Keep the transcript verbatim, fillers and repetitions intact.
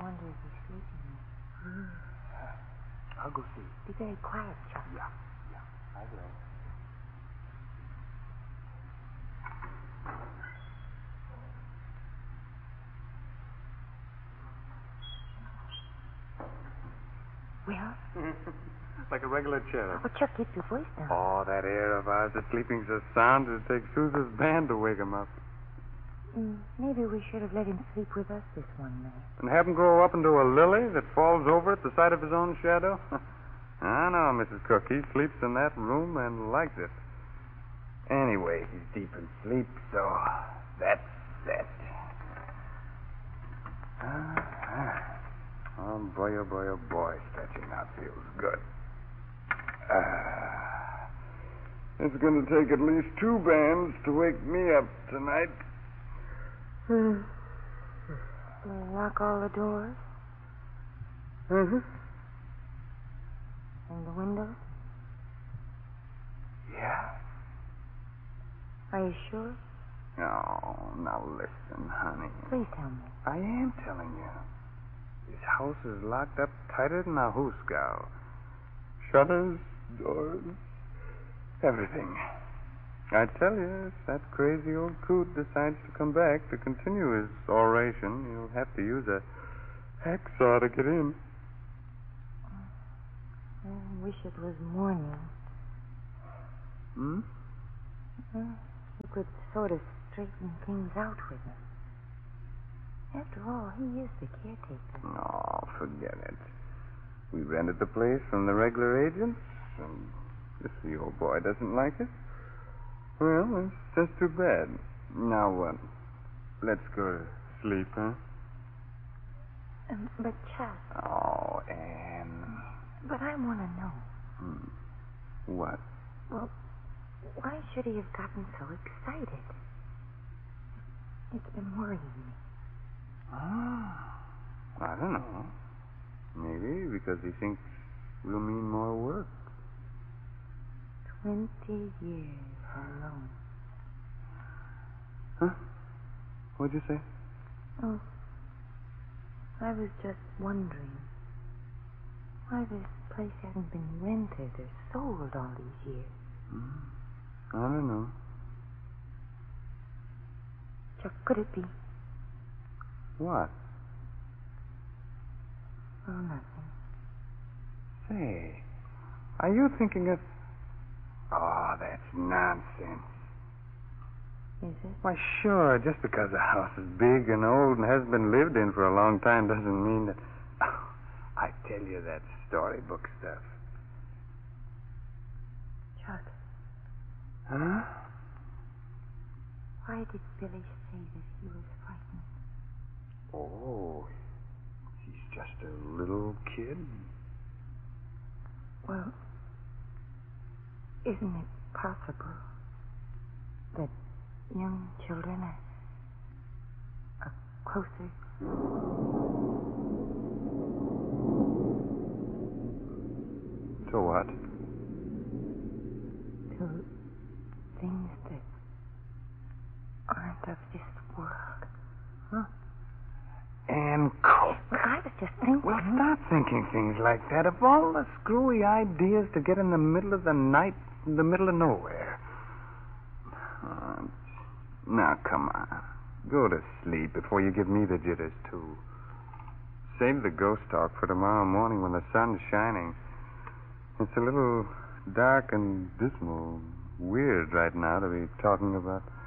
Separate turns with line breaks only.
wonder if he's sleeping yet. Mm.
Uh, I'll go see.
Be very quiet, Chuck.
Yeah, yeah, I will.
Well?
Like a regular cherub.
Oh, Chuck, keep your voice down.
Oh, that air of ours is sleeping so sound it takes Sousa's band to wake him up.
Mm, maybe we should have let him sleep with us this one night.
And have him grow up into a lily that falls over at the sight of his own shadow? I know, Missus Cook. He sleeps in that room and likes it. Anyway, he's deep in sleep, so that's that. Ah, oh, boy, oh, boy, oh, boy. Stretching out feels good. Ah, it's going to take at least two bands to wake me up tonight.
Hmm. We'll lock all the doors.
Mm-hmm.
And the windows.
Yeah.
Are you sure?
Oh, now listen, honey.
Please tell me.
I am telling you. This house is locked up tighter than a hoosegow. Shutters, doors, everything. I tell you, if that crazy old coot decides to come back to continue his oration, you'll have to use a hacksaw to get in.
I wish it was morning.
Hmm?
Well, you could sort of straighten things out with him. After all, he is the caretaker.
Oh, forget it. We rented the place from the regular agents, and if the old boy doesn't like it, well, it's just too bad. Now, uh, let's go to sleep, huh?
Um, but, Chuck...
Oh, Anne.
But I want to know.
Hmm. What?
Well, why should he have gotten so excited? It's been worrying me.
Oh, I don't know. Maybe because he thinks we'll mean more work.
Twenty years alone.
Huh? What'd you say?
Oh, I was just wondering why this place hasn't been rented or sold all these years.
Hmm. I don't know.
Chuck, could it be?
What?
Oh, nothing.
Say, are you thinking of... Oh, that's nonsense.
Is it?
Why, sure, just because a house is big and old and hasn't been lived in for a long time doesn't mean that... Oh, I tell you, that storybook stuff.
Chuck,
Huh?
why did Billy say that he was frightened?
Oh, he's just a little kid.
Well, isn't it possible that young children are, are closer?
To what?
To things that aren't of this world.
Huh? And Cook.
Well, I was just thinking...
Well, stop thinking things like that. Of all the screwy ideas to get in the middle of the night, in the middle of nowhere. Uh, now, come on. Go to sleep before you give me the jitters, too. Save the ghost talk for tomorrow morning when the sun's shining. It's a little dark and dismal, weird right now to be talking about